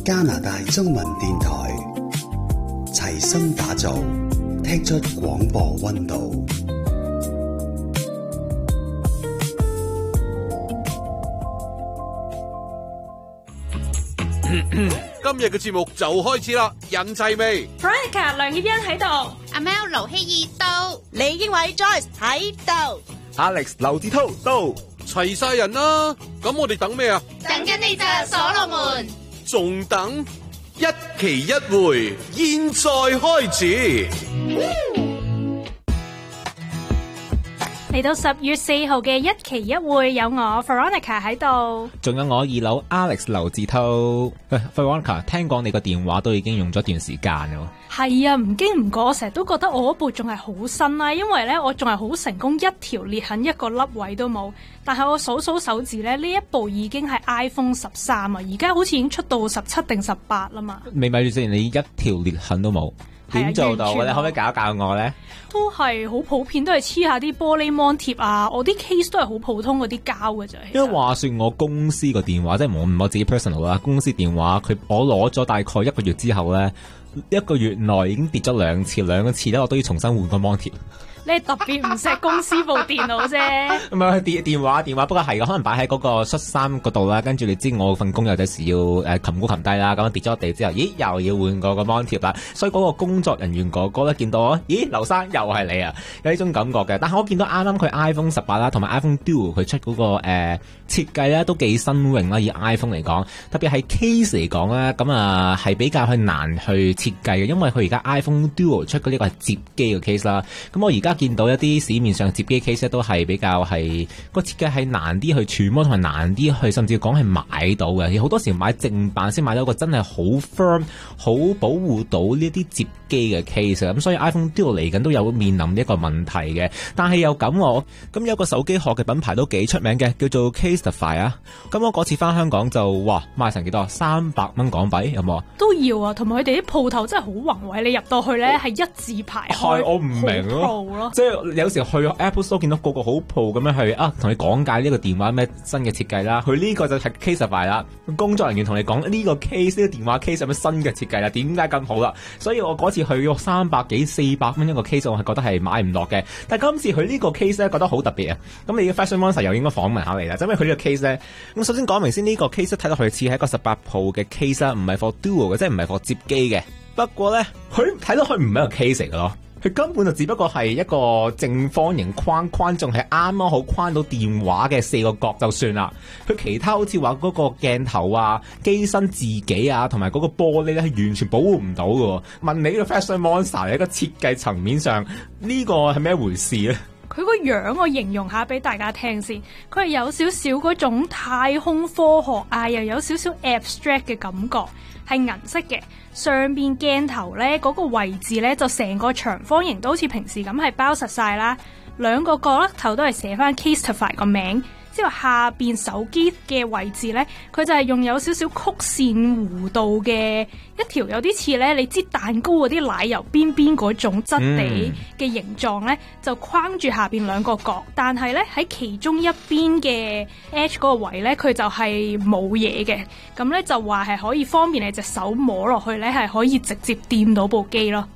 加拿大中文電台，齊心打造，踢出廣播溫度。 今日嘅節目就開始啦，人齊未 ？Veronica 梁協欣喺度， 阿 Mel 盧希爾到， 李英偉 Joyce 喺度 ，Alex 劉志濤到， 齊晒人啦！咁我哋等咩啊？ 等緊你咋，所羅門。 仲等？一期一會，現在開始。 嚟到10月4號嘅一期一會，有我 Veronica 喺度， 仲有我2樓 Alex 劉志濤。Veronica， 聽講你個電話都已經用咗段時間咯。 係啊，唔經唔覺，我成日都覺得我嗰部仲係好新啦，因為咧我仲係好成功，一條裂痕一個凹位都冇。但係我數數手指咧，呢一部已經係 iPhone 13啊，而家好似已經出到17定18啦嘛。 咪住先，你一條裂痕都冇？點做到？你可唔可以教一教我咧？ 都係好普遍，都係黐下啲玻璃膜貼啊。我啲 case 都係好普通嗰啲膠嘅啫。 因為話說我公司個電話，即係我自己 personal 啦，公司電話我攞咗大概1個月之後咧，1個月內已經跌咗2次，2次咧我都要重新換個膜貼。 你係特別唔錫公司部電腦啫。 唔係電話，不過係可能擺喺嗰個恤衫嗰度啦。跟住你知我份工有陣時要擒高擒低啦，咁跌咗地之後，咦又要換個膜貼啦。所以嗰個工作人員哥哥咧見到我，咦劉生又係你啊，有呢種感覺嘅。但係我見到啱啱佢 iPhone 18啦，同埋 iPhone Duo 佢出嗰個設計咧都幾新穎啦。以 iPhone 嚟講，特別係 case 嚟講咧，咁啊係比較難去設計嘅，因為佢而家 iPhone Duo 出嗰呢個係摺機嘅 case 啦。咁我而家見到一啲市面上摺機 case 都係比較係個設計係難啲去揣摩，同埋難啲去甚至講係買到嘅。好多時買正版先買到一個真係好 firm、好保護到呢啲摺機嘅 case。咁所以 iPhone Duo 嚟緊都有面臨一個問題嘅。但係又咁有個手機殼嘅品牌都幾出名嘅，叫做 Casetify 啊。咁我嗰次翻香港就賣成幾多？300蚊港幣有冇啊？ 都要啊，同埋佢哋啲鋪頭真係好宏偉，你入到去咧係一字排開， 我唔明咯，即係有時去 Apple Store 見到個好 pro 咁樣去同你講解呢個電話咩新嘅設計啦，佢呢個就係 Casetify 啦，工作人員同你講呢個 case 呢個電話 case 有咩新嘅設計啦，點解咁好啦？所以我嗰次去300幾400蚊一個 case， 我係覺得係買唔落嘅。但係今次佢呢個 case 咧覺得好特別啊！咁你嘅 Fashion Monster 又應該訪問下你啦，因為佢呢個 case 咧，咁首先講明先，呢個 case 睇落去似係一個18 Pro 嘅 case 啦，唔係 for dual 嘅，即係唔係 for 摺機嘅。不過咧，佢睇落去唔係一個 case 嚟嘅咯。佢根本就只不過係一個正方形框，仲係啱啱好框到電話嘅4個角就算啦。佢其他好似話嗰個鏡頭啊、機身自己啊，同埋嗰個玻璃咧，係完全保護唔到嘅。問你呢個 Fashion Monster 喺個設計層面上，呢個係咩回事咧？ 佢個樣我形容下俾大家聽先，佢係有少少嗰種太空科學啊，又有少少 abstract 嘅感覺，係銀色嘅。上邊鏡頭咧嗰個位置咧就成個長方形都好似平時咁係包實晒啦，2個角落頭都係寫翻 Casetify 個名。之後下邊手機嘅位置咧，佢就係用有少少曲線弧度嘅一條，有啲似咧你擠蛋糕嗰啲奶油邊邊嗰種質地嘅形狀咧，就框住下邊2個角。但係咧喺其中一邊嘅 edge 嗰個位咧，佢就係冇嘢嘅。咁咧就話係可以方便你隻手摸落去咧，係可以直接掂到部機咯。